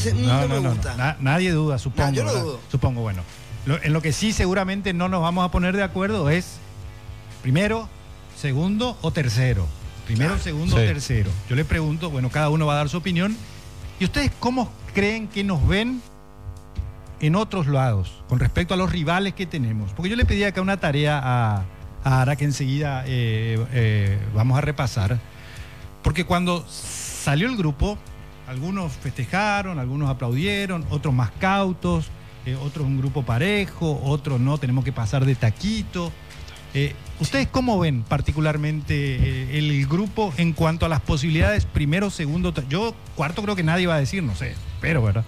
dice, no me gusta. Nadie duda, supongo. Yo no dudo. Supongo, bueno. En lo que sí seguramente no nos vamos a poner de acuerdo es primero, segundo o tercero. Primero, segundo o tercero. Yo le pregunto, bueno, cada uno va a dar su opinión. ¿Y ustedes cómo creen que nos ven en otros lados con respecto a los rivales que tenemos? Porque yo le pedí acá una tarea a Ara que enseguida vamos a repasar. Porque cuando salió el grupo, algunos festejaron, algunos aplaudieron, otros más cautos, otros un grupo parejo, otros no, tenemos que pasar de taquito. ¿Ustedes cómo ven particularmente el grupo en cuanto a las posibilidades primero, segundo? Yo cuarto creo que nadie va a decir, no sé, pero ¿verdad?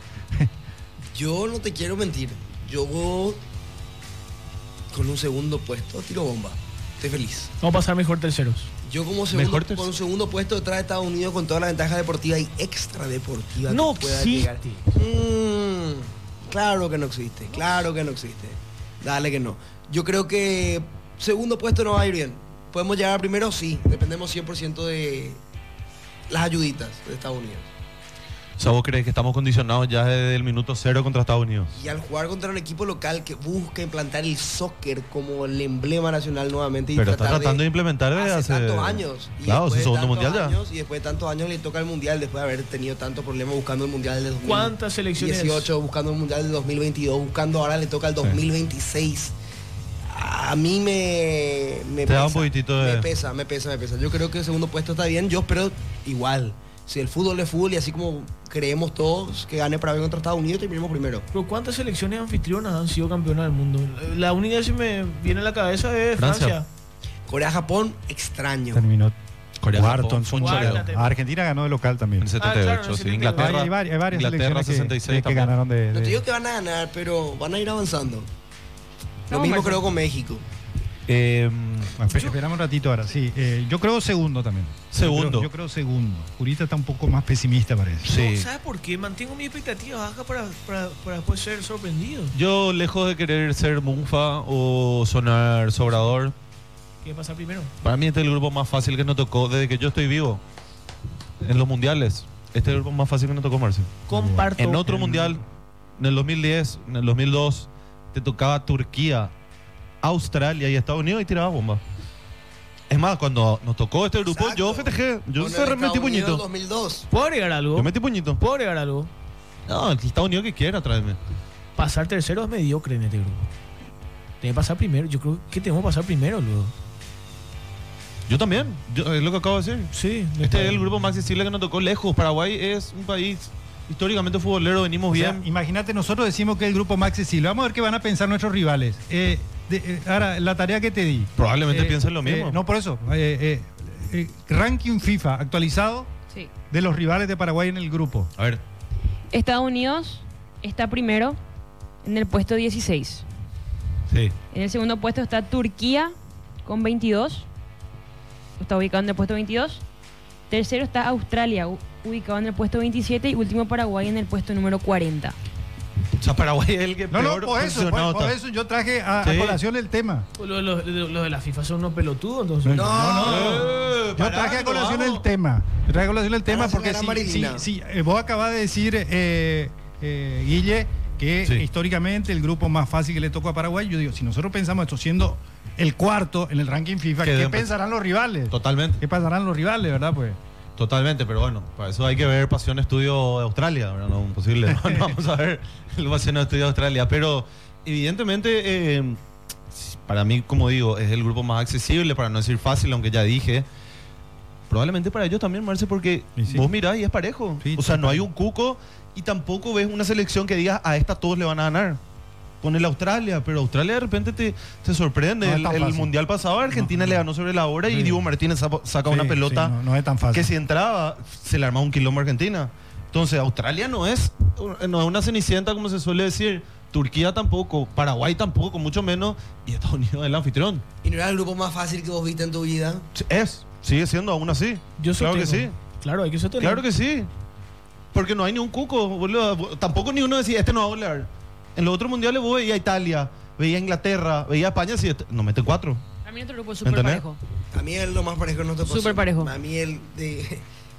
Yo no te quiero mentir. Yo voy con un segundo puesto, tiro bomba. Estoy feliz. Vamos a pasar mejor terceros. Yo como segundo, con un segundo puesto detrás de Estados Unidos con toda la ventaja deportiva y extra deportiva no que pueda existe. llegar. Claro que no existe, claro que no existe. Dale que no. Yo creo que segundo puesto no va a ir bien. ¿Podemos llegar a primero? Sí. Dependemos 100% de las ayuditas de Estados Unidos. O sea, ¿vos crees que estamos condicionados ya desde el minuto 0 contra Estados Unidos? Y al jugar contra un equipo local que busca implantar el soccer como el emblema nacional nuevamente. Pero está tratando de implementar desde hace tantos años. Y claro, su segundo mundial ya. Y después de tantos años le toca el mundial, después de haber tenido tantos problemas buscando el mundial del 2018. ¿Cuántas selecciones? Buscando el mundial del 2022, buscando ahora le toca el 2026. A mí me te da un poquitito de... me pesa. Yo creo que el segundo puesto está bien. Yo espero igual. Si el fútbol es fútbol y así como creemos todos que gane para ver contra Estados Unidos, terminemos primero. Pero ¿cuántas selecciones anfitrionas han sido campeonas del mundo? La única que se me viene a la cabeza es Francia. Corea-Japón, extraño. Terminó Corea-Japón, Argentina ganó de local también. En 78, claro, sí. Inglaterra, hay varias Inglaterra 66 que ganaron de... No te digo que van a ganar, pero van a ir avanzando. Lo mismo creo con México. Esperamos un ratito ahora, sí. Yo creo segundo también. Segundo. Yo creo segundo. Jurita está un poco más pesimista, parece. Sí. No, ¿sabes por qué? Mantengo mi expectativa baja para después ser sorprendido. Yo, lejos de querer ser Munfa o sonar sobrador, ¿Qué pasa primero? para mí este es el grupo más fácil que nos tocó desde que yo estoy vivo. En los mundiales. Este es el grupo más fácil que nos tocó, Marcio. Comparto. En otro mundial, en el 2010, en el 2002, te tocaba Turquía, Australia y Estados Unidos y tiraba bomba. Es más, cuando nos tocó este grupo, Exacto. yo festejé. Yo metí puñito. 2002. ¿Puedo agregar algo? Yo metí puñito. ¿Puedo agregar algo? No, el Estados Unidos que quiera, tráeme. Pasar tercero es mediocre en este grupo. Tiene que pasar primero. Yo creo que tenemos que pasar primero luego. Yo también. Es lo que acabo de decir. Sí. Este es el grupo más accesible que nos tocó lejos. Paraguay es un país históricamente futbolero, venimos bien. Imagínate, nosotros decimos que es el grupo más accesible. Vamos a ver qué van a pensar nuestros rivales. Ahora, la tarea que te di. Probablemente piensen lo mismo. No, por eso. Ranking FIFA actualizado de los rivales de Paraguay en el grupo. A ver. Estados Unidos está primero en el puesto 16. Sí. En el segundo puesto está Turquía con 22. Está ubicado en el puesto 22. Tercero está Australia, ubicado en el puesto 27. Y último Paraguay en el puesto número 40. O sea, Paraguay es el que peor por eso yo traje a colación el tema. Los de la FIFA son unos pelotudos, entonces. No. Yo traje a colación el tema. Porque vos acabas de decir, Guille, que históricamente el grupo más fácil que le tocó a Paraguay. Yo digo, si nosotros pensamos esto siendo el cuarto en el ranking FIFA, ¿qué pensarán los rivales? Totalmente. ¿Qué pensarán los rivales, verdad? Pues totalmente, pero bueno, para eso hay que ver Pasión Estudio de Australia, ¿verdad? No, imposible. No vamos a ver el Pasión Estudio de Australia, pero evidentemente para mí, como digo, es el grupo más accesible, para no decir fácil, aunque ya dije. Probablemente para ellos también, Marce, porque vos mirás y es parejo. Sí, o sea, no hay un cuco y tampoco ves una selección que digas a esta todos le van a ganar. Ponele a Australia, pero Australia de repente te sorprende. No el mundial pasado Argentina le ganó sobre la hora y Diego Martínez saca una pelota no es tan fácil. Que si entraba se le armaba un quilombo a Argentina. Entonces Australia no es una cenicienta como se suele decir. Turquía tampoco, Paraguay tampoco, mucho menos, y Estados Unidos es el anfitrión. ¿Y no era el grupo más fácil que vos viste en tu vida? Sigue siendo aún así. Claro que sí. Claro, hay que sostener. Claro que sí. Porque no hay ni un cuco, boludo. Tampoco ni uno decía, este no va a golear. En los otros mundiales vos veías a Italia, veías a Inglaterra, veías a España, si no mete 4. A mí otro grupo es súper parejo. A mí es lo más parejo, no te puedo Súper parejo. A mí el de...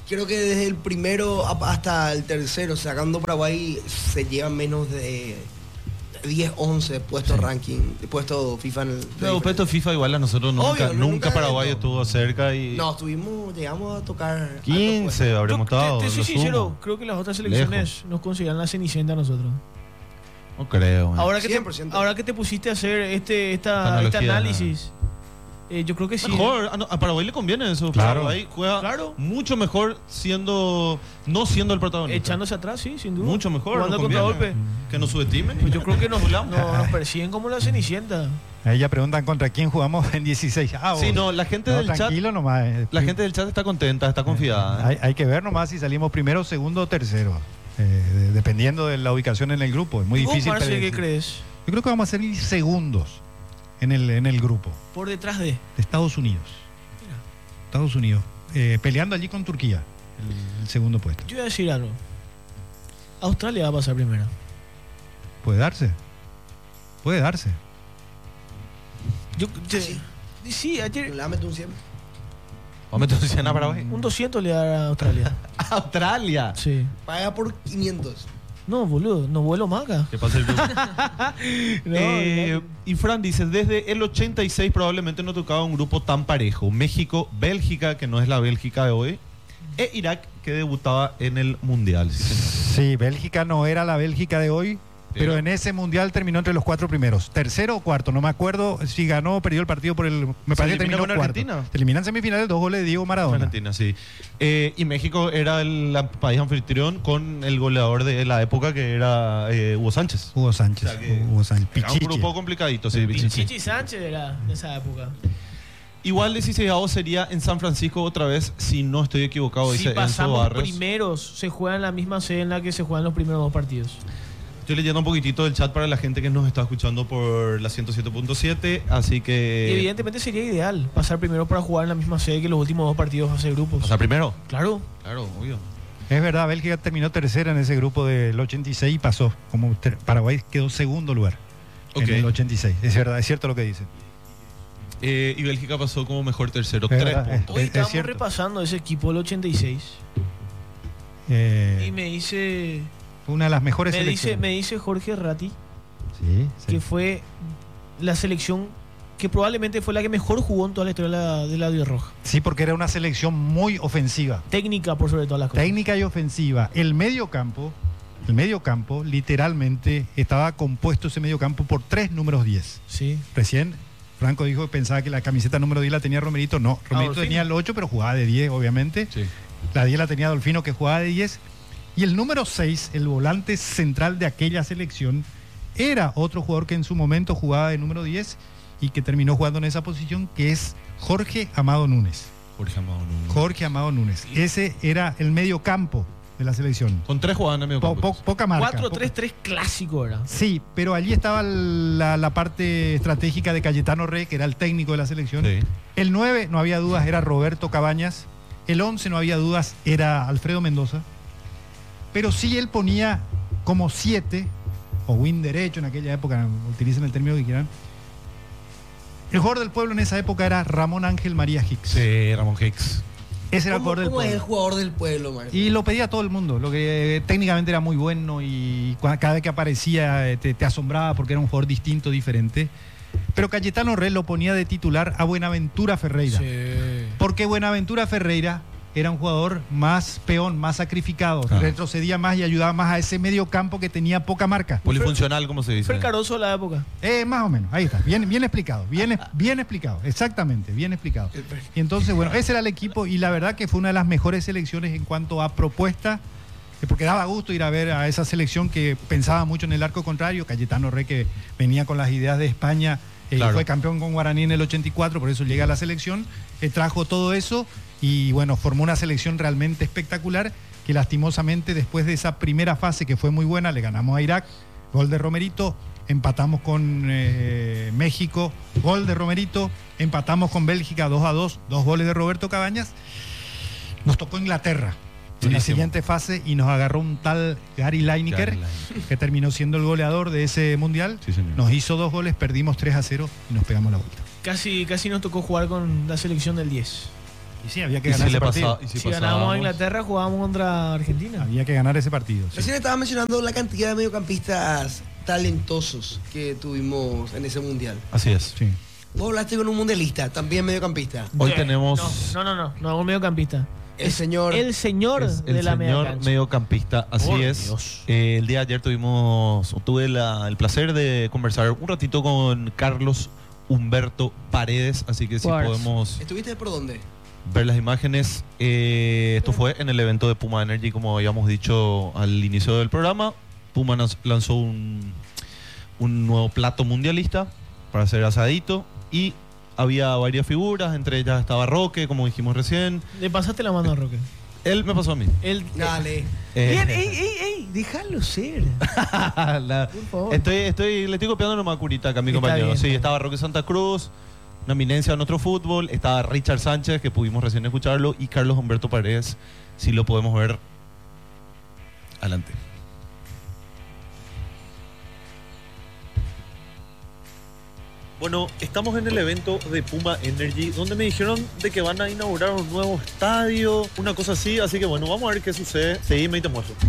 Creo que desde el primero hasta el tercero, sacando Paraguay, se llevan menos de 10, 11 puestos ranking, puestos FIFA en el... Pero puesto FIFA igual a nosotros Obvio, nunca Paraguay esto. estuvo cerca y... No, llegamos a tocar... 15 habremos estado. Te soy lo sincero, sumo. creo que las otras selecciones nos consideran la cenicienta a nosotros. No creo. man. Ahora que, 100%. ahora que te pusiste a hacer este analogía, análisis, yo creo que sí. Mejor, a Paraguay le conviene eso. Claro. Paraguay juega Claro. mucho mejor no siendo el protagonista. Echándose atrás, sí, sin duda. Mucho mejor. Jugando nos contra conviene. golpe. Que nos subestimen. Pues yo creo que nos persiguen como la cenicienta. Ahí ya preguntan contra quién jugamos en 16. Sí, no, la gente del chat, tranquilo nomás. está contenta, está confiada. Hay que ver nomás si salimos primero, segundo o tercero. Dependiendo de la ubicación en el grupo. Es muy ¿Y vos, difícil. Marce, qué predecir. crees? Yo creo que vamos a ser segundos en el grupo Por detrás de... de Estados Unidos. Estados Unidos. Peleando allí con Turquía. El segundo puesto. Yo voy a decir algo. Australia va a pasar primero. Puede darse. Puede darse. Sí, ayer Le meto un 100. Vamos entonces a Paraguay. un 200 le da a Australia. Australia. Sí. Paga por 500. No, boludo, no vuelo más acá. ¿Qué pasa el grupo? No, Y Fran dice, desde el 86 probablemente no tocaba un grupo tan parejo. México, Bélgica, que no es la Bélgica de hoy, e Irak, que debutaba en el Mundial. Sí, señor. Sí, Bélgica no era la Bélgica de hoy, pero en ese mundial terminó entre los 4 primeros. Tercero o cuarto, no me acuerdo si ganó o perdió el partido por el... Me ¿Se parece que eliminó terminó con cuarto. Argentina? Se eliminan semifinales 2 goles de Diego Maradona. Argentina, sí. Y México era el país anfitrión con el goleador de la época que era Hugo Sánchez. Hugo Sánchez. O sea que Hugo Sánchez. Era un Pichichi. grupo complicadito, sí. Pichichi. Chichi Sánchez era de esa época. Igual 16avo sería en San Francisco otra vez, si no estoy equivocado, Si dice Enzo pasamos Barrios. primeros, se juega en la misma sede en la que se juegan los primeros 2 partidos. Estoy leyendo un poquitito del chat para la gente que nos está escuchando por la 107.7, así Y que... evidentemente sería ideal pasar primero para jugar en la misma sede que los últimos 2 partidos hacer grupos. O sea, primero. Claro. Claro, obvio. Es verdad, Bélgica terminó tercera en ese grupo del 86 y pasó. Como Paraguay quedó segundo lugar Ok. en el 86. Es verdad, es cierto lo que dice. Y Bélgica pasó como mejor tercero, Es 3 verdad, puntos. Hoy Es estábamos cierto. repasando ese equipo del 86 y me dice Fue una de las mejores selecciones. me dice Jorge Ratti Sí, sí. que fue la selección que probablemente fue la que mejor jugó en toda la historia de la Dios Roja. Sí, porque era una selección muy ofensiva. Técnica por sobre todas las cosas. Técnica y ofensiva. El medio campo, literalmente, estaba compuesto ese medio campo por 3 números 10. Sí. Recién Franco dijo que pensaba que la camiseta número 10 la tenía Romerito. No, Romerito Dolfino. tenía el 8, pero jugaba de 10, obviamente. Sí. La 10 la tenía Dolfino, que jugaba de 10. Y el número 6, el volante central de aquella selección, era otro jugador que en su momento jugaba de número 10 y que terminó jugando en esa posición, que es Jorge Amado Núñez. Jorge Amado Núñez. Jorge Amado Núñez. Ese era el medio campo de la selección. Con 3 jugaban en medio campo. Poca marca. 4-3-3 clásico era. Sí, pero allí estaba la parte estratégica de Cayetano Rey, que era el técnico de la selección. Sí. El 9, no había dudas, era Roberto Cabañas. El 11, no había dudas, era Alfredo Mendoza. Pero sí él ponía como 7, o win derecho en aquella época, utilicen el término que quieran. El jugador del pueblo en esa época era Ramón Ángel María Hicks. Sí, Ramón Hicks. Ese era el jugador del ¿Cómo es el pueblo. jugador del pueblo, Mario? Y lo pedía todo el mundo, lo que técnicamente era muy bueno y cada vez que aparecía te asombraba porque era un jugador distinto, diferente. Pero Cayetano Rey lo ponía de titular a Buenaventura Ferreira. Porque Buenaventura Ferreira era un jugador más peón, más sacrificado, Ah. retrocedía más y ayudaba más a ese medio campo que tenía poca marca. Polifuncional, como se dice. Fue el Carozo de la época. Más o menos, ahí está, bien explicado, bien explicado, exactamente, bien explicado. Y entonces, bueno, ese era el equipo y la verdad que fue una de las mejores selecciones en cuanto a propuesta, porque daba gusto ir a ver a esa selección que pensaba mucho en el arco contrario. Cayetano Rey, que venía con las ideas de España, Claro. fue campeón con Guaraní en el 84, por eso llega a la selección, trajo todo eso y bueno, formó una selección realmente espectacular que lastimosamente después de esa primera fase que fue muy buena, le ganamos a Irak, gol de Romerito, empatamos con México, gol de Romerito, empatamos con Bélgica 2-2, 2 goles de Roberto Cabañas, nos tocó Inglaterra en la Buenísimo. siguiente fase y nos agarró un tal Gary Lineker, Gary Lineker. que terminó siendo el goleador de ese mundial. Sí, señor. Nos hizo 2 goles, perdimos 3-0 y nos pegamos la vuelta. Casi nos tocó jugar con la selección del 10. Y sí, había que Y ganar si ese le partido. pasa, y si Si ganábamos a pasábamos, Inglaterra, jugábamos contra Argentina. Había que ganar ese partido. sí. Recién estaba mencionando la cantidad de mediocampistas talentosos que tuvimos en ese mundial. así es. Sí. Vos hablaste con un mundialista, también mediocampista. Hoy Sí. tenemos No es un mediocampista. El señor. El señor es de el la media señor cancha. mediocampista, así Por es. Dios. El día de ayer tuve el placer de conversar un ratito con Carlos Humberto Paredes, así que si Juárez. podemos ¿Estuviste por dónde? ver las imágenes. Esto fue en el evento de Puma Energy, como habíamos dicho al inicio del programa. Puma lanzó un nuevo plato mundialista para hacer asadito y había varias figuras, entre ellas estaba Roque, como dijimos recién. Le pasaste la mano a Roque. Él me pasó a mí. Él, Dale. Bien, ey, déjalo ser. La- Por favor. le estoy copiando nomás a Curita acá a mi Está compañero. bien, Sí, está estaba Roque Santa Cruz, una eminencia de nuestro fútbol. Estaba Richard Sánchez, que pudimos recién escucharlo, y Carlos Humberto Paredes, si lo podemos ver. Adelante. Bueno, estamos en el evento de Puma Energy, donde me dijeron de que van a inaugurar un nuevo estadio, una cosa así que bueno, vamos a ver qué sucede. Seguime y te muestro.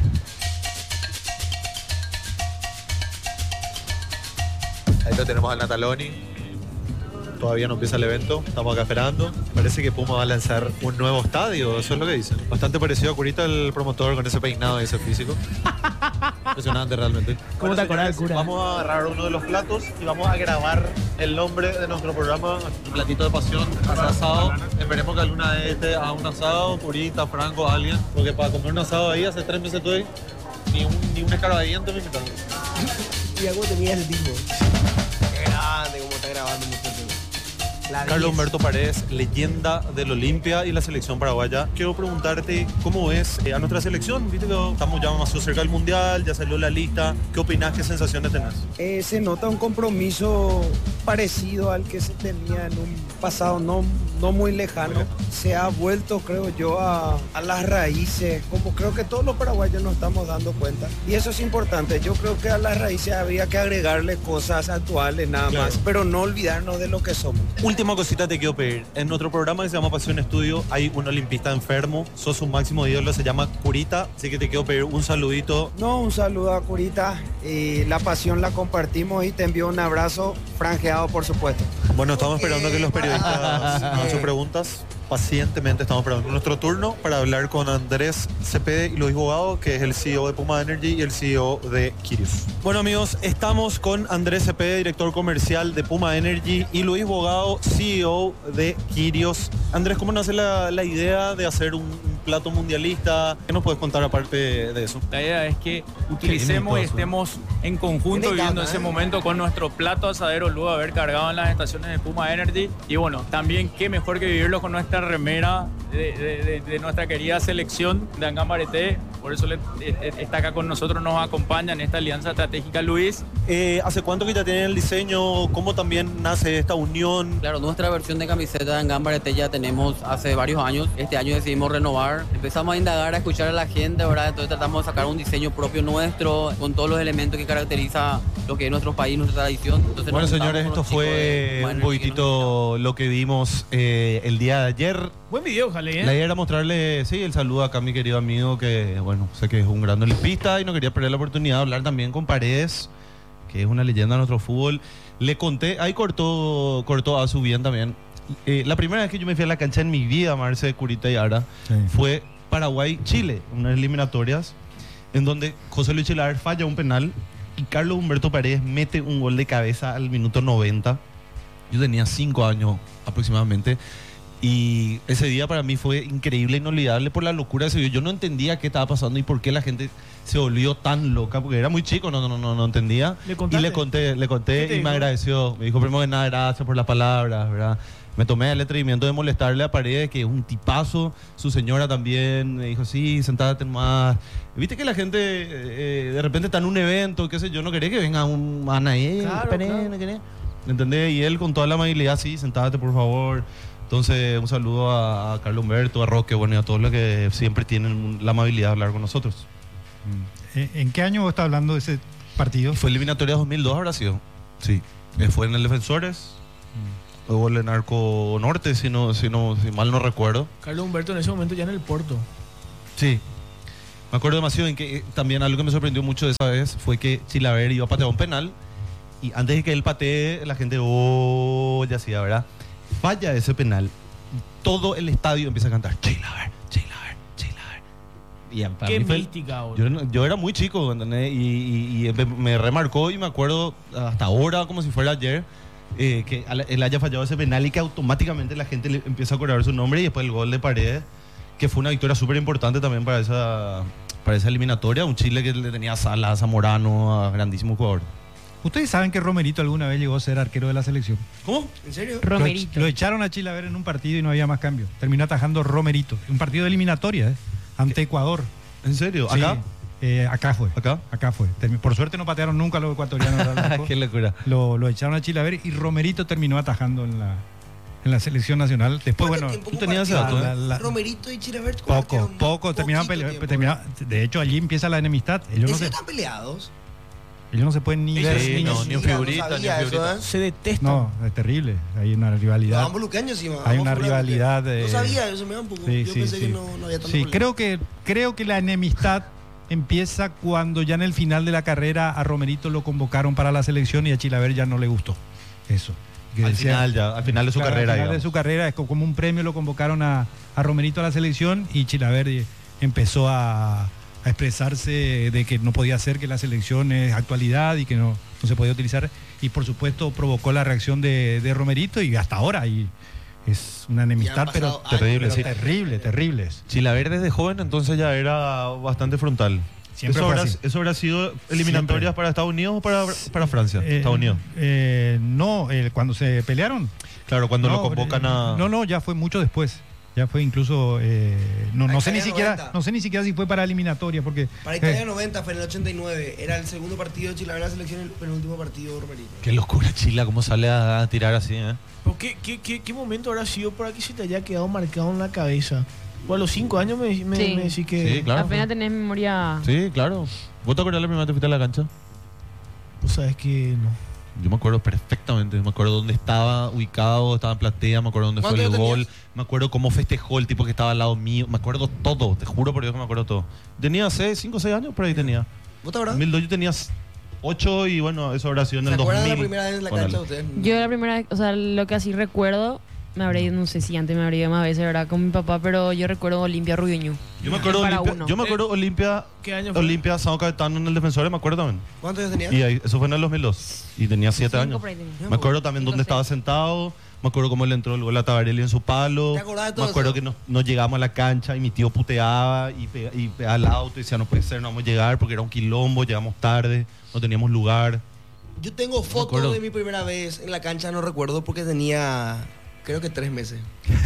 Ahí lo tenemos al Nataloni. Todavía no empieza el evento, estamos acá esperando. Parece que Puma va a lanzar un nuevo estadio, eso es lo que dicen. Bastante parecido a Curita, el promotor, con ese peinado y ese físico. Impresionante realmente. ¿Cómo te acordás del cura? Vamos a agarrar uno de los platos y vamos a grabar el nombre de nuestro programa, un platito de pasión, asado. Esperemos que alguna vez esté a un asado, Curita, Franco, alguien. Porque para comer un asado ahí hace 3 meses estoy, ni un escarbadiente me invitaron. Y algo tenía el tipo. Qué grande, cómo está grabando mucho. Carlos Humberto Paredes, leyenda del Olimpia y la selección paraguaya. Quiero preguntarte cómo ves a nuestra selección. Viste que estamos ya más cerca del Mundial, ya salió la lista. ¿Qué opinás? ¿Qué sensaciones tenés? Se nota un compromiso parecido al que se tenía en un pasado no muy lejano. Se ha vuelto, creo yo, a las raíces, como creo que todos los paraguayos nos estamos dando cuenta. Y eso es importante. Yo creo que a las raíces habría que agregarle cosas actuales nada Claro. más, pero no olvidarnos de lo que somos. Última cosita te quiero pedir. En nuestro programa que se llama Pasión Estudio hay un olimpista enfermo. Sos un máximo ídolo, se llama Curita. Así que te quiero pedir un saludito. No, un saludo a Curita. La pasión la compartimos y te envío un abrazo franjeado, por supuesto. Bueno, estamos esperando que los periodistas hagan sus preguntas. Pacientemente estamos esperando nuestro turno para hablar con Andrés Cepede y Luis Bogado, que es el CEO de Puma Energy y el CEO de Quirios. Bueno, amigos, estamos con Andrés Cepede, director comercial de Puma Energy, y Luis Bogado, CEO de Quirios. Andrés, ¿cómo nace la idea de hacer un plato mundialista? ¿Qué nos puedes contar aparte de eso? La idea es que utilicemos y estemos en conjunto Tiene viviendo gana, ese ¿eh? momento con nuestro plato asadero luego de haber cargado en las estaciones de Puma Energy. Y bueno, también qué mejor que vivirlo con nuestra remera de nuestra querida selección de Angambareté. Por eso está acá con nosotros, nos acompaña en esta alianza estratégica Luis. ¿Hace cuánto que ya tienen el diseño? ¿Cómo también nace esta unión? Claro, nuestra versión de camiseta de Angambarete ya tenemos hace varios años. Este año decidimos renovar. Empezamos a indagar, a escuchar a la gente, ¿verdad? Entonces tratamos de sacar un diseño propio nuestro, con todos los elementos que caracteriza lo que es nuestro país, nuestra tradición. Entonces, Bueno, nos juntamos señores, con esto los chicos de fue Puma un Energy que nos poquitito lo que vimos el día de ayer. Buen video, ojalá, La idea era mostrarle, sí, el saludo acá a mi querido amigo que, bueno, sé que es un gran olimpista y no quería perder la oportunidad de hablar también con Paredes, que es una leyenda de nuestro fútbol. Le conté, ahí cortó a su bien también. La primera vez que yo me fui a la cancha en mi vida, Marce, Curita y Ara, fue Paraguay-Chile, unas eliminatorias, en donde José Luis Chilaver falla un penal y Carlos Humberto Paredes mete un gol de cabeza al minuto 90. Yo tenía 5 años aproximadamente. Y ese día para mí fue increíble, inolvidable por la locura de ese video. Yo no entendía qué estaba pasando y por qué la gente se volvió tan loca, porque era muy chico, no entendía. ¿Le Y contaste? le conté ¿Qué te y me dijo? agradeció. Me dijo, primero que nada, gracias por las palabras, ¿verdad? Me tomé el atrevimiento de molestarle a Paredes, que es un tipazo. Su señora también me dijo, sí, sentate más. Viste que la gente de repente está en un evento, qué sé yo, no quería que venga un Anaí, Claro, claro. ¿entendés? Y él con toda la amabilidad, sí, sentate por favor. Entonces, un saludo a Carlos Humberto, a Roque, bueno, y a todos los que siempre tienen la amabilidad de hablar con nosotros. ¿En qué año vos estás hablando de ese partido? Fue eliminatoria 2002, habrá sido. Sí. Fue en el Defensores. gol en Arco Norte, si mal no recuerdo. Carlos Humberto en ese momento ya en el Porto. Sí. Me acuerdo demasiado en que también algo que me sorprendió mucho de esa vez fue que Chilaver iba a patear un penal y antes de que él patee, la gente, ya hacía, ¿verdad? Falla ese penal. Todo el estadio empieza a cantar Chilaver, Chilaver, Chilaver. Y para Qué mí fue- mística, boludo. yo era muy chico, ¿entendés? Y me remarcó y me acuerdo hasta ahora, como si fuera ayer, que él haya fallado ese penal y que automáticamente la gente le empieza a acordar su nombre y después el gol de Paredes, que fue una victoria súper importante también para esa eliminatoria. Un Chile que le tenía a Salas, a Zamorano, a grandísimos jugadores. Ustedes saben que Romerito alguna vez llegó a ser arquero de la selección. ¿Cómo? ¿En serio? Romerito. Lo echaron a Chilaver en un partido y no había más cambio. Terminó atajando Romerito. Un partido de eliminatoria, ante Ecuador. ¿En serio? Sí, ¿Acá? acá fue. ¿Acá? Acá fue. Por suerte no patearon nunca a los ecuatorianos. Qué locura. Lo echaron a Chilaver y Romerito terminó atajando en la selección nacional. Después, bueno, tú tenías ese dato, ¿eh? Romerito y Chilaver. poco terminaban peleando. De hecho, allí empieza la enemistad. Ellos no ¿Están peleados? se pueden ni ver. Sí, no, ni un Mira, figurita, no ni sabía un eso, figurita. ¿eh? Se detestan. No, es terrible. Hay una rivalidad. Ambos luqueños encima. Hay ambos una fueron rivalidad. luqueños. No sabía, eso me da un poco. Sí, Yo sí, pensé sí. que no había tanto Sí, problema. creo que la enemistad empieza cuando ya en el final de la carrera a Romerito lo convocaron para la selección y a Chilaver ya no le gustó. Eso. Que Al decía- final de su Claro, carrera. al final de digamos. su carrera, es como un premio lo convocaron a Romerito a la selección y Chilaver empezó a expresarse de que no podía ser, que la selección es actualidad y que no se podía utilizar. Y por supuesto provocó la reacción de Romerito y hasta ahora es una enemistad, pero pasado terrible, años, sí. terrible. Chilaver desde joven entonces ya era bastante frontal. Siempre ¿Eso fue habrá, así. ¿Eso habrá sido eliminatorias Siempre. para Estados Unidos o para Francia? Estados Unidos. No, cuando se pelearon. Claro, cuando lo convocan a... No, ya fue mucho después. Ya fue incluso no sé ni Italia siquiera 90. no sé ni siquiera si fue para eliminatoria porque Para Italia 90 fue en el 89. Era el segundo partido de Chilaver en la selección, el penúltimo partido de Romerito. Qué locura, Chila, cómo sale a tirar así, ¿eh? ¿Pero qué momento habrá sido para que se te haya quedado marcado en la cabeza? O a los 5 años me Sí. decís que... Sí, claro. Apenas tenés memoria. Sí, claro. ¿Vos te acordás la primera vez que fuiste a la cancha? Vos sabés que no. Yo me acuerdo perfectamente, me acuerdo dónde estaba ubicado, estaba en platea, me acuerdo dónde fue ¿Cuántos el años gol, tenías? me acuerdo cómo festejó el tipo que estaba al lado mío, me acuerdo todo, te juro por Dios que me acuerdo todo. Tenía 5 o 6 años, por ahí tenía. ¿Vos te acordás? En 2002 yo tenía 8 y bueno, eso habrá sido en ¿Se el acuerdan 2000. de la primera vez en la Ponele. cancha ustedes? Yo la primera vez, o sea, lo que así recuerdo, me habré ido, no sé si antes me habría ido más veces, ¿verdad? Con mi papá, pero yo recuerdo Olimpia Rubiño. Yo me acuerdo Para Olimpia, uno. yo me acuerdo Olimpia, ¿Qué año fue? Olimpia San Caetano en el Defensor, me acuerdo también. ¿Cuántos años tenías? Y ahí, eso fue en el 2002 y tenía 7 Cinco años. por ahí tenía. Me acuerdo también Cinco, dónde estaba seis. sentado, me acuerdo cómo le entró el gol a Tabarelli en su palo. ¿Te acordás de todo Me acuerdo eso? que nos llegamos a la cancha y mi tío puteaba y pegaba al auto y decía, no puede ser, no vamos a llegar porque era un quilombo, llegamos tarde, no teníamos lugar. Yo tengo acuerdo. fotos de mi primera vez en la cancha, no recuerdo porque tenía, creo que 3 meses.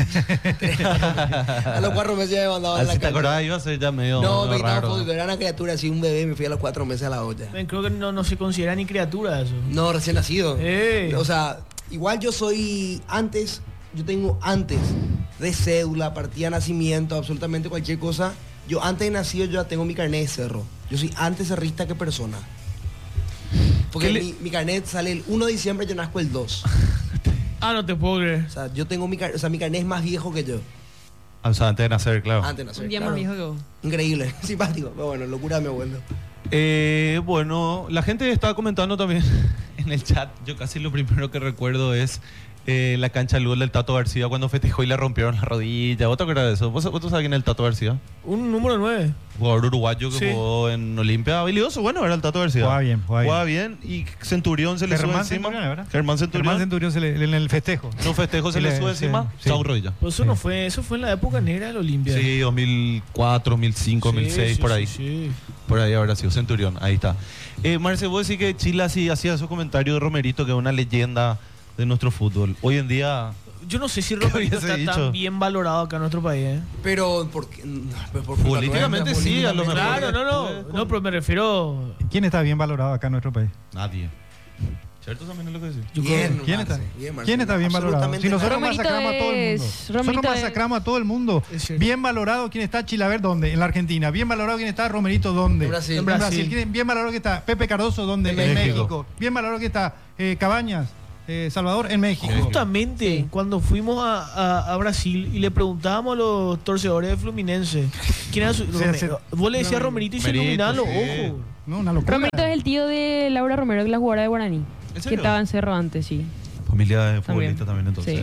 A los 4 meses ya me mandaban a la Así te cancha. acordás, iba a ser ya medio, No, medio me estaba raro. fotos, era una criatura así, un bebé, me fui a los 4 meses a la olla. Creo que no se considera ni criatura eso. No, recién nacido. ¡Ey! O sea, igual yo tengo antes de cédula, partida de nacimiento, absolutamente cualquier cosa. Yo antes de nacido yo ya tengo mi carnet de cerro. Yo soy antes cerrista que persona. Porque mi carnet sale el 1 de diciembre, yo nazco el 2. Ah, no te puedo creer. O sea, yo tengo mi carnet es más viejo que yo. O sea, antes de nacer, claro. Antes de nacer. Un día claro. más viejo que vos. Increíble, simpático. Pero bueno, locura de mi abuelo. Bueno, la gente estaba comentando también en el chat. Yo casi lo primero que recuerdo es la cancha del gol del Tato García cuando festejó y le rompieron la rodilla. ¿Vos te acuerdas de eso? ¿Vos sabés quién es el Tato García? Un número 9. Jugador uruguayo que Sí. jugó en Olimpia. Habilidoso, bueno, era el Tato García. Jugaba bien. bien. Y Centurión se le sube Germán encima. Centurión, ¿verdad? Germán Centurión. Germán Centurión en el festejo. En un festejo se Sí, le sube sí, encima. sí. Chau rodilla. Pues eso no fue, eso fue en la época negra del Olimpia. Sí, 2004, 2005, 2006, por ahí. Sí. Por ahí habrá sido Centurión, ahí está. Marce, vos decís que Chila sí hacía esos comentarios de Romerito, que es una leyenda de nuestro fútbol. Hoy en día, Yo no sé si ¿Qué Romerito hubiese está dicho? tan bien valorado acá en nuestro país, ¿eh? Pero, ¿por qué? Pues por Políticamente sí, a lo mejor. Claro, no, pero me refiero... ¿Quién está bien valorado acá en nuestro país? nadie. ¿Cierto también es lo que decís? Yo creo- Bien, ¿Quién Marce, está? bien, Marce. ¿Quién está bien valorado? Absolutamente Si nosotros nada. Romerito masacramos a todo el mundo. es- Nosotros Romerito es- masacramos a todo el mundo. Es cierto. Bien valorado quién está Chilaver, ¿dónde? En la Argentina. Bien valorado quién está Romerito, ¿dónde? En Brasil. En Brasil. Bien valorado que está Pepe Cardoso, ¿dónde? En En México. México. Bien valorado que está Cabañas. Salvador, en México. Justamente cuando fuimos a Brasil y le preguntábamos a los torcedores de Fluminense quién era su. Vos le decías Romerito y se Romerito, iluminaban los sí. ojos. No, una locura. Romerito es el tío de Laura Romero, que es la jugadora de Guaraní. ¿En Que serio? estaba en Cerro antes, sí. Familia de futbolistas también entonces.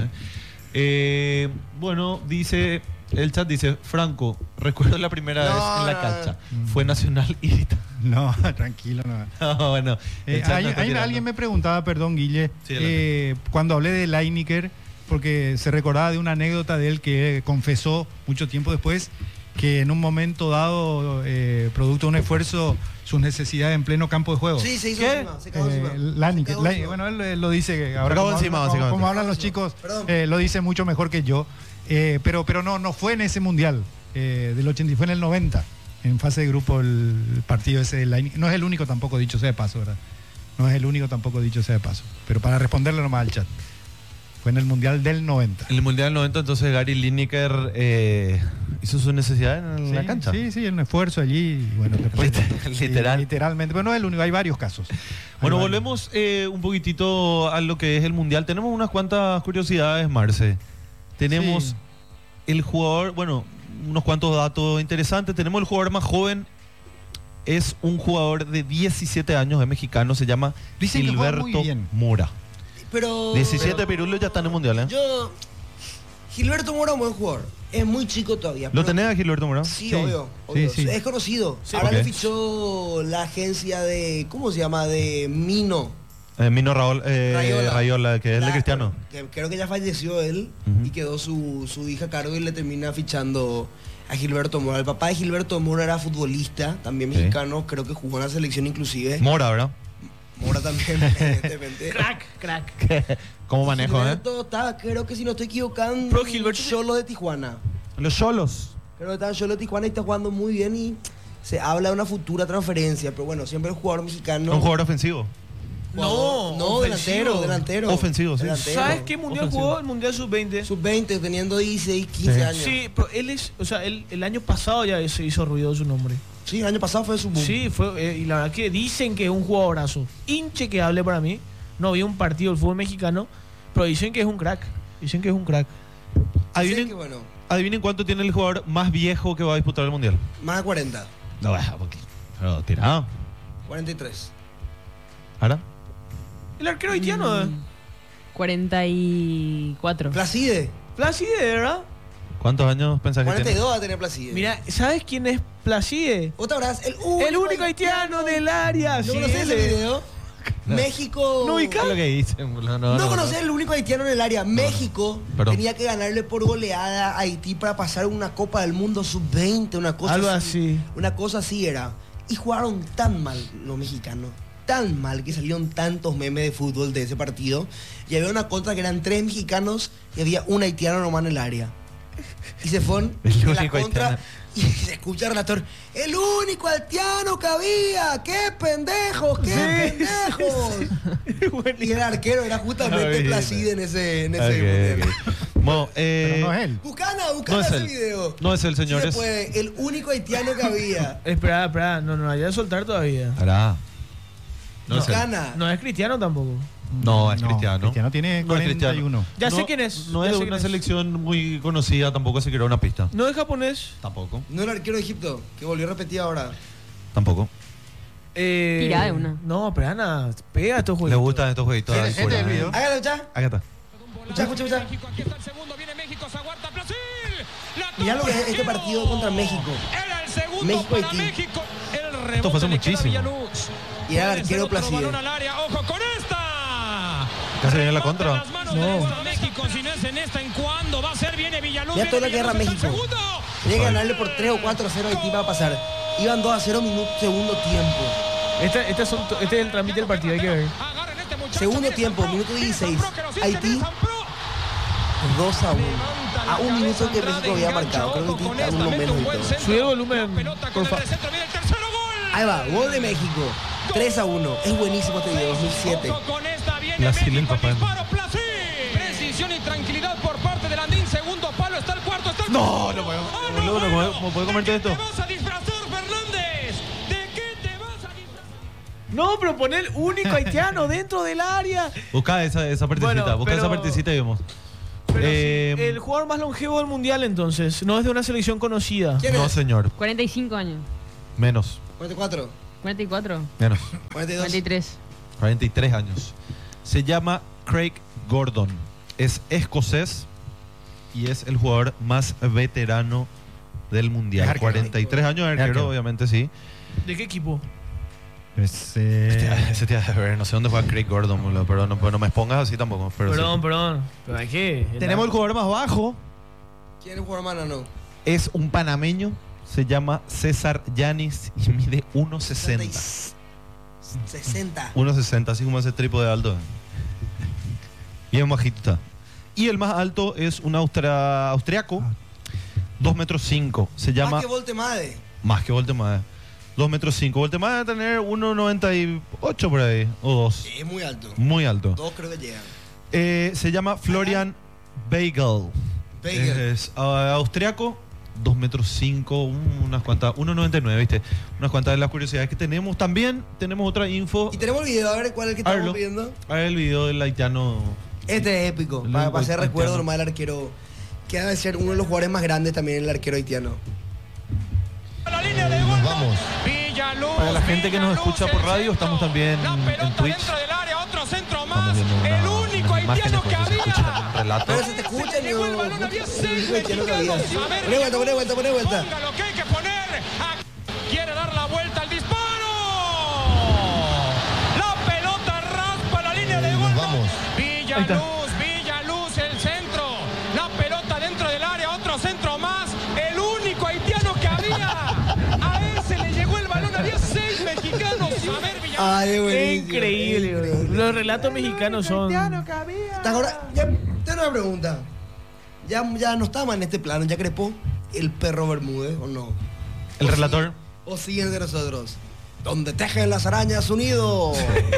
Sí. Bueno, dice, el chat dice, Franco, recuerdo la primera No, vez en la no, cancha. Fue Nacional Irita. No, tranquilo, no. No, bueno. el chat no está tirando. Alguien me preguntaba, perdón, Guille, Sí, cuando hablé de Lineker, porque se recordaba de una anécdota de él que confesó mucho tiempo después que en un momento dado, producto de un esfuerzo, sus necesidades en pleno campo de juego. Sí, se hizo ¿Qué? encima. Se cagó encima. Lineker, Se cagó encima. bueno, él lo dice ahora. cagó como encima, hablan- básicamente. como hablan los chicos, Perdón. lo dice mucho mejor que yo. Pero no fue en ese mundial del 80, fue en el 90, en fase de grupo el partido ese de Lineker. No es el único tampoco, dicho sea de paso, ¿verdad? No es el único tampoco, dicho sea de paso. Pero para responderle nomás al chat, fue en el mundial del 90. En el Mundial del 90, entonces Gary Lineker hizo su necesidad en la cancha. Sí, un esfuerzo allí. Y bueno, después, Literal. literalmente. Pero no es el único, hay varios casos. Bueno, Hay varios. volvemos un poquitito a lo que es el Mundial. Tenemos unas cuantas curiosidades, Marce. Tenemos Sí. el jugador, bueno, unos cuantos datos interesantes. Tenemos el jugador más joven. Es un jugador de 17 años, es mexicano, se llama Dicen que juega muy Gilberto bien. Mora. Pero 17 pirulos ya están en el Mundial, ¿eh? Gilberto Mora es un buen jugador. Es muy chico todavía. ¿Lo pero- tenés a Gilberto Mora? Sí, Sí. obvio. Sí, obvio. sí. Es conocido. Sí, Ahora ok. le fichó la agencia de. ¿Cómo se llama? De Mino. Mino Rayola, que es el de La- Cristiano. que creo que ya falleció él Ujú. y quedó su hija a cargo y le termina fichando a Gilberto Mora. El papá de Gilberto Mora era futbolista, también Sí. mexicano, creo que jugó en la selección inclusive. Mora, ¿verdad? Mora también, evidentemente. Crack. ¿Cómo manejo, Gilberto estaba, creo que si no estoy equivocando, Pero Gilberto- Cholo de Tijuana. Los solos. Creo que está en Cholo de Tijuana y está jugando muy bien y se habla de una futura transferencia, pero bueno, siempre el jugador mexicano. Un jugador ofensivo. No, ofensivo. delantero. Ofensivo, sí. Delantero. ¿Sabes qué mundial Ofensivo. jugó? El mundial sub-20. Sub-20, teniendo 16, 15 Sí. años. Sí, pero él es, o sea, el año pasado ya se hizo ruido su nombre. Sí, el año pasado fue su boom. Sí, fue, y la verdad que dicen que es un jugadorazo. Hinche que hable para mí. No vi un partido del fútbol mexicano, pero dicen que es un crack. Dicen que es un crack. Dicen Adivinen, que, bueno, adivinen cuánto tiene el jugador más viejo que va a disputar el Mundial. más de 40, No, porque... Pero tirá. 43. ¿Ahora? El arquero haitiano, 44. Placide, Placide, ¿verdad? ¿Cuántos años pensás que tiene? 42 va a tener Placide. Mira, ¿sabes quién es Placide? ¿Vos te habrás? El único, El único haitiano del área. ¿No sí, conocés él ese es. video? México. ¿No ¿Qué ubicás? es lo que dicen? No conocés el único haitiano en el área. México Perdón. tenía que ganarle por goleada a Haití para pasar una Copa del Mundo sub-20, una cosa Algo así. Una cosa así era. Y jugaron tan mal los mexicanos, tan mal que salieron tantos memes de fútbol de ese partido. Y había una contra que eran 3 mexicanos y había un haitiano nomás en el área. Y se fueron El en la único contra haitiano. y se escucha el relator. El único haitiano que había. ¡Qué pendejos! ¡Qué pendejos! Y el arquero era justamente Ay, Placide en ese Ok, mundial. ok. Bueno, Pero no es él. Buscana no es ese él. video. No es él, Sí señores. se puede. El único haitiano que había. Espera, no hay de soltar todavía. Pará. No es él. Buscana. No es cristiano tampoco. No, es Cristiano. Cristiano tiene No es Cristiano. 41. Ya No, sé quién es. No ya es sé de quién una es. selección muy conocida, tampoco se creó una pista. No es japonés. Tampoco. No el arquero de Egipto, que volvió a repetir ahora. Tampoco. Tirá de una. No, pero Ana, pega estos Le juegos. gustan estos jueguitos. de Este es altura. el video. Hágalo ya. Acá está. Escucha. Aquí está el segundo, viene México, se aguanta Brasil. Mirá lo que es este partido contra México. Era el segundo México, para Haití. México. El rebote Esto fue hace le queda a muchísimo. Villaluz. Y era el Puede ser arquero otro Placide. balón al área. Ojo con esta. Casi viene la Remate contra. en las manos de esta México, si no es en esta, ¿en cuándo? Va a ser, viene Villaluz. Ya viene toda la guerra Villaluz, está el México. segundo. Tenía que ganarle por 3 o 4 a 0 a Haití para pasar. Iban 2-0 segundo tiempo. Este es el trámite del partido, hay que ver. Agarren este muchacho, Segundo viene tiempo, Zampró, minuto viene 16. Zampró, que lo siente, Haití. viene Zampró. 2-1. Levanta A un la minuto cabeza que México había Andrade, marcado. Creo que engancha, ojo Haití con uno esta, mete menos un y buen todo. centro. Sube el volumen, La pelota por con el favor. centro, viene el tercero gol. Ahí va, gol de México. 3-1. Es buenísimo este video, 2007. Ojo con esta, viene Placil, el México, el papá. disparo, Placil. Precisión y tranquilidad por parte del Andín. Segundo palo, está el cuarto, está el No, no puedo. Ah, Boludo, no puedo comerte ¿De esto. qué te vas a disfrazar, Fernández? ¿De qué te vas a disfrazar? No, pero pon el único haitiano dentro del área. Busca esa partecita, Bueno, busca pero- esa partecita y vemos. Pero Eh, sí, el jugador más longevo del mundial, entonces. No es de una selección conocida. ¿Quién No, es? señor. 45 años. Menos. 44, 44. Menos. 42. 43. 43 años. Se llama Craig Gordon. Es escocés y es el jugador más veterano del mundial. Es arquero. 43 años de Es arquero, arquero. obviamente sí. ¿De qué equipo? Ese te de ver, no sé dónde juega Craig Gordon, boludo, pero no me expongas así tampoco. Pero Perdón, sí. perdón. ¿Pero hay qué? Tenemos el jugador más bajo. ¿Quién es el jugador más enano? Es un panameño. Se llama César Yanis y mide 1.60. 60. 1.60, así como ese trípode de alto. Bien bajito está. Y el más alto es un austriaco, 2 metros 5. Se llama Más que Voltemade. más que Voltemade. 2 metros 5. Voltemade debe tener 1.98 por ahí, o 2. Sí, es muy alto. Muy alto. Dos creo que llegan. Se llama Florian Weigl. Weigl. Es austriaco, 2 metros 5, unas cuantas, 1.99, ¿viste? Unas cuantas de las curiosidades que tenemos. También tenemos otra info. Y tenemos el video, a ver cuál es el que A verlo. estamos viendo. A ver el video del haitiano. Este es épico. El Para hacer haitiano. recuerdo nomás del arquero. Que debe ser uno de los jugadores más grandes también, el arquero haitiano. La línea de gol. Vamos. Villaluz. Para la gente que nos Villaluz, escucha por el radio, centro. estamos también La en pelota Twitch. dentro del área, otro centro más. Estamos viendo El único unas haitiano imágenes que porque se escucha también había. un relato. Pero se te escucha, le llegó el no. balón, había El 6 único haitiano que había. mexicanos. A ver, Poné vuelta, poné vuelta, poné vuelta. ponga lo que hay que poner. Quiere dar la vuelta al disparo. La pelota raspa la línea de gol. Vamos. Villaluz, el centro. La pelota dentro del área, otro centro más. El único haitiano que había. A ese le llegó el balón, había 6 mexicanos. A ver, Villaluz. Ay, es buenísimo, Increíble, es bro. increíble. Los relatos mexicanos son. ¿Te acuerdas? Ya, tengo una pregunta. Ya no estaba en este plano, ya crepó el perro Bermúdez, ¿o no? El ¿O relator. sigue- ¿O siguen de nosotros? Donde tejen las arañas su nido.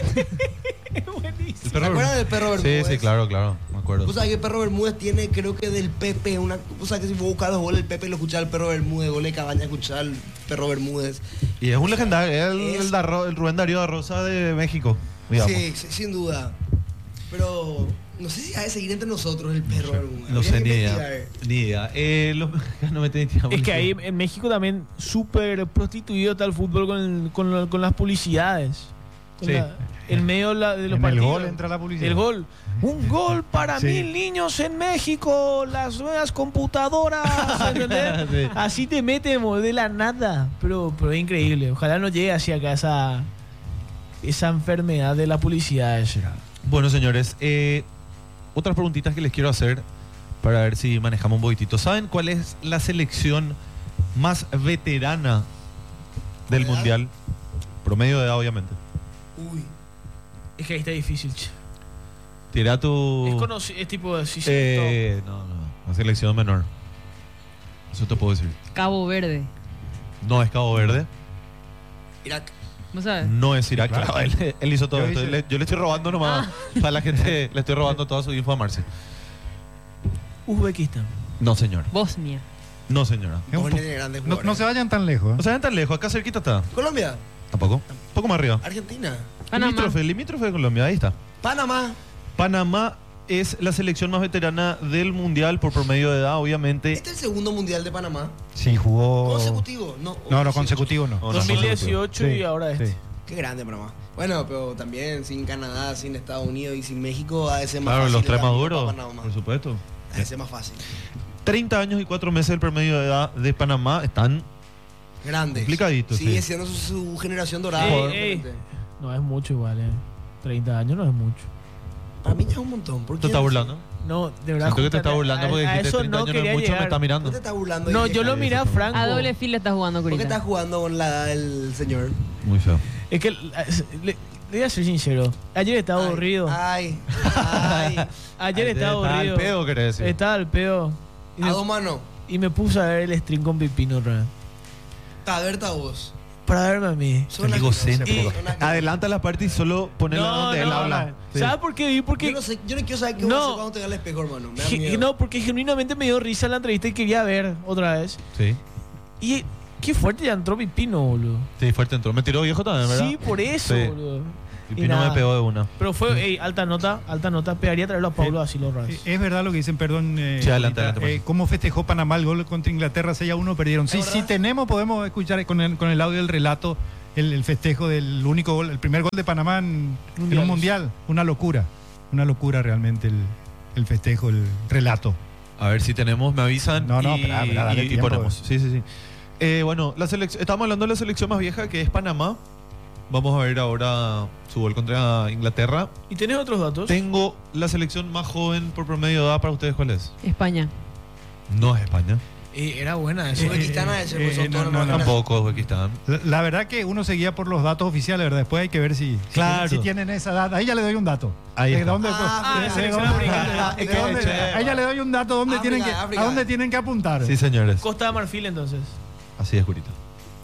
El ¿Se acuerdan del perro Bermúdez? Sí, claro, me acuerdo. Vos sabés que el perro Bermúdez tiene, creo que del Pepe, una. Vos sabés que si vos buscas los goles del Pepe, lo escuchás al perro Bermúdez, goles de Cabaña, escuchás al perro Bermúdez. Y es un legendario, es Es- el Rubén Darío da Rosa de México, digamos. Sí, sí, sin duda. Pero no sé si ha de seguir entre nosotros el perro Bermúdez. No Habría sé, que ni investigar. idea. Ni idea. Los mexicanos me tienen que Es que ahí en México también súper prostituido está el fútbol con las publicidades. Con Sí. en medio de los En el partidos. gol entra la publicidad. El gol. Un gol para Sí. 1000 niños en México. Las nuevas computadoras. ¿Entendés? Sí. Así te meten de la nada. Pero es increíble. Ojalá no llegue hacia acá esa enfermedad de la publicidad. Bueno, señores, otras preguntitas que les quiero hacer para ver si manejamos un poquitito. ¿Saben cuál es la selección más veterana del ¿Edad? mundial? Promedio de edad, obviamente. Uy. Es que ahí está difícil. Che. Tira tu. Es conocido, es tipo. Sí, sí, no, una selección menor. Eso te puedo decir. Cabo Verde. No es Cabo Verde, Irak. ¿No sabes? no es Irak. Claro. Claro, él hizo todo Yo esto. hice- Yo le estoy robando nomás. Para la gente, le estoy robando toda su info a Marce. Uzbekistán. No, señor. Bosnia. No, señora. Es un Vos po- tenés grandes no, jugadores. no se vayan tan lejos. No se vayan tan lejos, acá cerquita está. Colombia, Tampoco. Un poco más arriba. Argentina, Panamá. Limítrofe de Colombia, ahí está. Panamá. Panamá es la selección más veterana del mundial por promedio de edad, obviamente. Este es el segundo mundial de Panamá. Sí, jugó. ¿Consecutivo? No, No, consecutivo no. No, no, 2018 y Sí, ahora este. sí. Qué grande Panamá. Bueno, pero también sin Canadá, sin Estados Unidos y sin México, ha de ser más Claro, fácil. los tres el camino maduros, para Panamá. por supuesto. Ha de ser más fácil. 30 años y 4 meses el promedio de edad de Panamá están. Grandes. Complicadito, Sigue sí. siendo su generación dorada. Ey, obviamente. No es mucho igual, 30 años no es mucho. Para mí ya es un montón. ¿Por ¿Te qué estás así? burlando? No, de verdad. Siento que te Justa, estás burlando porque a dijiste eso 30 no años no es quería mucho, me llegar. está mirando. ¿Por qué te estás burlando? No, y yo lo deja- miré a Franco. A doble fila estás jugando, ¿Por qué Corita. estás jugando con la edad del señor? Muy feo. Es que le voy a ser sincero. Ayer estaba aburrido. Ay, ay. Ayer estaba Está aburrido. al pedo, querés decir. Estaba al pedo. Y A me, dos manos. y me puse a ver el stream con Pipino otra vez. Taberta vos. Para verme a mí. Son El egocéntrico. asquerosas. Son asquerosas. Adelanta la parte y solo ponela donde él habla. Sí. ¿Sabes por qué? Vi? Porque Yo no sé, yo no quiero saber qué No. vas a hacer cuando te vea al espejo, hermano. Me da miedo. no, porque genuinamente me dio risa la entrevista y quería ver otra vez. Sí. Y Qué fuerte ya entró Pipino, boludo. Sí, fuerte entró. Me tiró viejo también, ¿verdad? Sí, por eso, Sí. boludo. Y Y Pino nada. me pegó de una. Pero fue alta nota. Pegaría traerlo a Pablo así los Rams. Es verdad lo que dicen, perdón. Sí, adelante, ahorita, adelante. ¿cómo festejó Panamá el gol contra Inglaterra 6-1? Perdieron. Sí, sí tenemos, podemos escuchar con el audio del relato el festejo del único gol, el primer gol de Panamá en un mundial. Una locura realmente el festejo, el relato. A ver si tenemos, me avisan. No, y, espera, dale y tiempo. ponemos. Sí. Bueno, estamos hablando de la selección más vieja, que es Panamá. Vamos a ver ahora su gol contra Inglaterra. ¿Y tenés otros datos? Tengo la selección más joven por promedio de edad para ustedes, ¿cuál es? España. No es España. Era buena esa. Uzbekistán a ese, pues, son todos los no, más Tampoco es Uzbekistán. La verdad que uno seguía por los datos oficiales, ¿verdad? Después hay que ver si tienen esa edad. Ahí ya le doy un dato. Ahí ¿De está. dónde? selección africana. Ahí ya le doy un dato dónde África, tienen que, África. a dónde tienen que apuntar. Sí, señores. Costa de Marfil, entonces. Así es, Curita.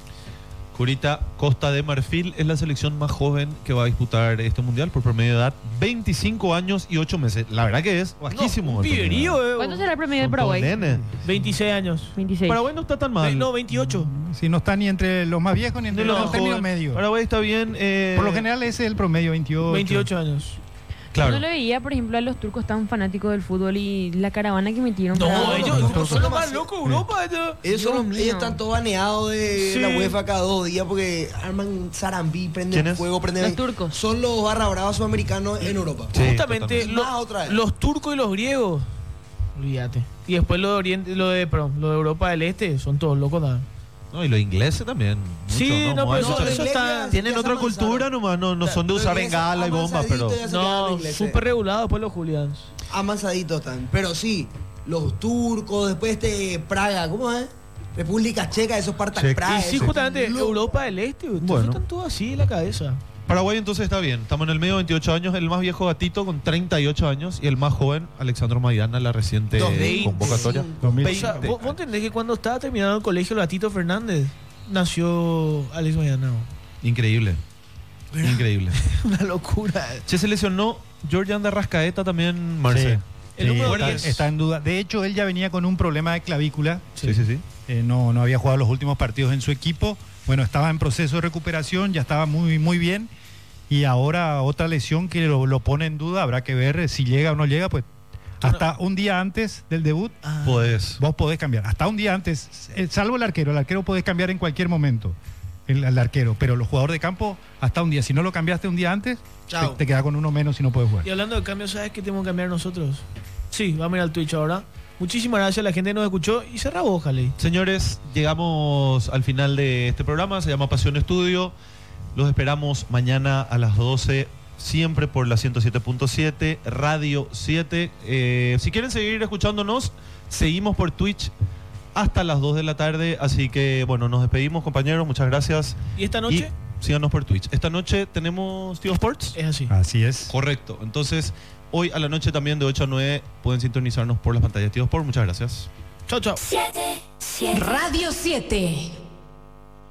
Curita, Costa de Marfil es la selección más joven que va a disputar este mundial por promedio de edad, 25 años y 8 meses. La verdad que es bajísimo. No, un el promedio de edad. piberío, ¿Cuánto será el promedio del Son todos Paraguay? nenes. 26 años. 26. Paraguay no está tan mal. No, 28. Si no está ni entre los más viejos ni entre No, los términos joven. medios. Paraguay está bien. Por lo general ese es el promedio, 28. 28 años. Claro. Yo no le veía, por ejemplo, a los turcos tan fanáticos del fútbol y la caravana que metieron. No, para- ellos son los más locos de Europa. Ellos están todos baneados de Sí. la UEFA cada 2 días porque arman zarambí, prenden ¿Quiénes? fuego, prenden... Los turcos. Son los barra bravas sudamericanos en Europa. Sí, Justamente totalmente. Más otra vez. los turcos y los griegos. Olvídate. Y después lo de Oriente, lo de Europa del Este, son todos locos también. No, y los ingleses también. mucho, Sí, no, pero No, eso los está. ingleses Tienen ya se otra avanzaron. cultura nomás, no son de Los usar ingleses bengala y bombas, pero... amansaditos ya se quedaron los No, ingleses. súper regulado después los Julians. Amansaditos están. Pero sí, los turcos, después Praga, ¿cómo es? República Checa, esos Spartak Checa. Praga. Y sí, esos justamente locos. Europa del Este, Bueno. bueno. Están todos así en la cabeza. Paraguay entonces está bien. Estamos en el medio, 28 años. El más viejo Gatito con 38 años. Y el más joven, Alexandro Maidana, la reciente 2025. convocatoria. 2005. O sea, ¿vos entendés que cuando estaba terminando el colegio el Gatito Fernández nació Alex Maidana? Increíble. Increíble. Una locura. Se lesionó Georgian de Arrascaeta también, Marce. Sí. El número está, 10. está en duda. De hecho, él ya venía con un problema de clavícula. Sí. No había jugado los últimos partidos en su equipo. Bueno, estaba en proceso de recuperación, ya estaba muy, muy bien. Y ahora otra lesión que lo pone en duda. Habrá que ver si llega o no llega. Pues hasta un día antes del debut, Podés. vos podés cambiar. Hasta un día antes, salvo el arquero podés cambiar en cualquier momento. El arquero, pero los jugadores de campo hasta un día. Si no lo cambiaste un día antes, Chao. te queda con uno menos y no puedes jugar. Y hablando de cambio, ¿sabes qué tenemos que cambiar nosotros? Sí, vamos a ir al Twitch ahora. Muchísimas gracias a la gente que nos escuchó y cerra vos, Jalei. Señores, llegamos al final de este programa. Se llama Pasión Estudio. Los esperamos mañana a las 12, siempre por la 107.7, Radio 7. Si quieren seguir escuchándonos, seguimos por Twitch hasta las 2 de la tarde. Así que, bueno, nos despedimos, compañeros. Muchas gracias. ¿Y esta noche? Y síganos por Twitch. Esta noche tenemos Tío Sports. Es así. Así es. Correcto. Entonces, hoy a la noche también de 8 a 9 pueden sintonizarnos por las pantallas de Tío Sport. Muchas gracias. Chao, chao. Radio 7.